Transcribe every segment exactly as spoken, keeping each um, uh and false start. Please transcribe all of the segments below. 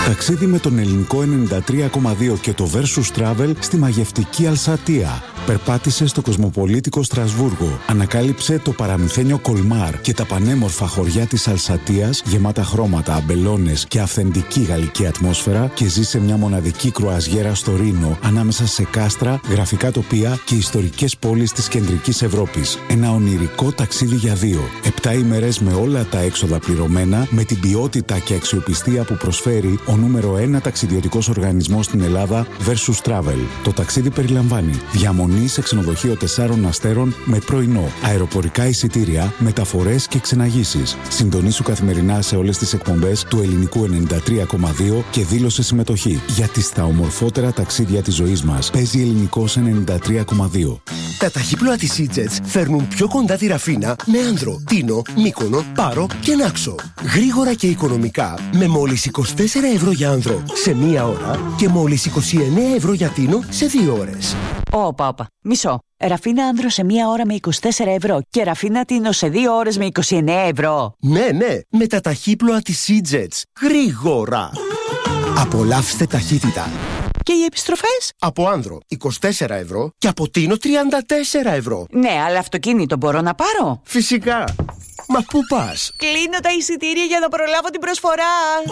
Ταξίδι με τον ελληνικό ενενήντα τρία κόμμα δύο και το Versus Travel στη μαγευτική Αλσατία. Περπάτησε στο κοσμοπολίτικο Στρασβούργο. Ανακάλυψε το παραμυθένιο Κολμάρ και τα πανέμορφα χωριά της Αλσατίας, γεμάτα χρώματα, αμπελώνες και αυθεντική γαλλική ατμόσφαιρα, και ζήσε μια μοναδική κρουαζιέρα στο Ρήνο, ανάμεσα σε κάστρα, γραφικά τοπία και ιστορικές πόλεις της κεντρικής Ευρώπης. Ένα ονειρικό ταξίδι για δύο. Επτά ημέρες με όλα τα έξοδα πληρωμένα, με την ποιότητα και αξιοπιστία που προσφέρει ο νούμερο ένα ταξιδιωτικός οργανισμός στην Ελλάδα, Versus Travel. Το ταξίδι περιλαμβάνει διαμονή σε ξενοδοχείο τεσσάρων αστέρων με πρωινό, αεροπορικά εισιτήρια, μεταφορές και ξεναγήσεις. Συντονίσου καθημερινά σε όλες τις εκπομπές του ελληνικού ενενήντα τρία κόμμα δύο και δήλωσε συμμετοχή. Γιατί στα ομορφότερα ταξίδια της ζωής μας παίζει ελληνικός ενενήντα τρία κόμμα δύο. Τα ταχύπλοα της Eatjets φέρνουν πιο κοντά τη Ραφίνα με Άνδρο, Τίνο, Μύκονο, Πάρο και Νάξο. Γρήγορα και οικονομικά, με μόλις είκοσι τέσσερα ευρώ για Άνδρο σε μία ώρα και μόλις είκοσι εννέα ευρώ για Τίνο σε δύο ώρες. Όπα, όπα. Μισό. Ραφίνα Άνδρο σε μία ώρα με είκοσι τέσσερα ευρώ και Ραφίνα Τίνο σε δύο ώρες με είκοσι εννέα ευρώ. Ναι, ναι, με τα ταχύπλοα της Eatjets. Γρήγορα. Απολαύστε ταχύτητα. Και οι επιστροφές? Από Άνδρο είκοσι τέσσερα ευρώ και από Τίνο τριάντα τέσσερα ευρώ. Ναι, αλλά αυτοκίνητο μπορώ να πάρω? Φυσικά. Μα πού πας? Κλείνω τα εισιτήρια για να προλάβω την προσφορά.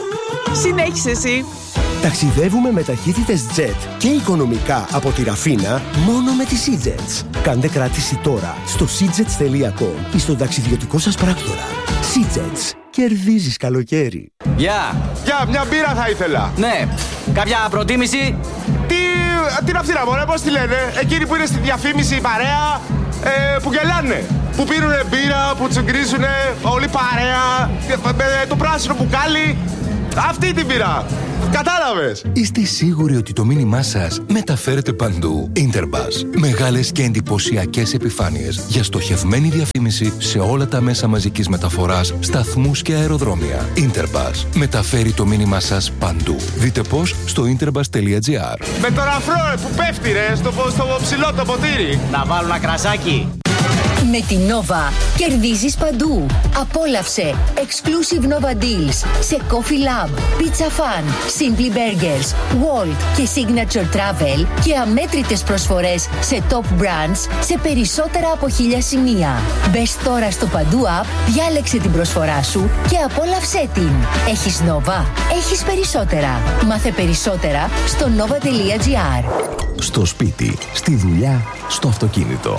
Συνέχισε εσύ. Ταξιδεύουμε με ταχύτητες jet και οικονομικά από τη Ραφίνα μόνο με τις Eatjets. Κάντε κράτηση τώρα στο seajets τελεία com ή στον ταξιδιωτικό σας πράκτορα. Seajets. Κερδίζεις καλοκαίρι. Γεια! Yeah. Γεια, yeah, μια μπύρα θα ήθελα. Ναι, κάποια προτίμηση? Τι, την αυτή να μωρέ, πώς τη λένε? Εκείνοι που είναι στη διαφήμιση, η παρέα, ε, που γελάνε. Που πίνουνε μπύρα, που τσουγκρίζουνε, όλη παρέα, με το πράσινο μπουκάλι. Αυτή την πήρα. Κατάλαβες. Είστε σίγουροι ότι το μήνυμά σας μεταφέρεται παντού? Interbus. Μεγάλες και εντυπωσιακές επιφάνειες για στοχευμένη διαφήμιση σε όλα τα μέσα μαζικής μεταφοράς, σταθμούς και αεροδρόμια. Interbus. Μεταφέρει το μήνυμά σας παντού. Δείτε πώς στο interbus τελεία gr. Με τον αφρό που πέφτει ρε, στο, στο ψηλό το ποτήρι. Να βάλω ένα κρασάκι. Με τη Nova κερδίζεις παντού. Απόλαυσε exclusive Nova Deals σε Coffee Lab, Pizza Fan, Simply Burgers, Walt και Signature Travel και αμέτρητες προσφορές σε top brands σε περισσότερα από χίλια σημεία. Μπες τώρα στο Παντού App, διάλεξε την προσφορά σου και απόλαυσέ την. Έχεις Nova, έχεις περισσότερα. Μάθε περισσότερα στο nova τελεία gr. Στο σπίτι, στη δουλειά, στο αυτοκίνητο.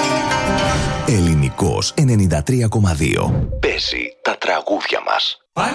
Ελληνικός ενενήντα τρία κόμμα δύο. Παίζει τα τραγούδια μας.